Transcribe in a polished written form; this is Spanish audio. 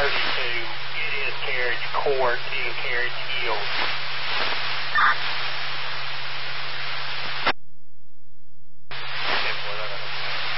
32, it is carriage court in Carriage Hills.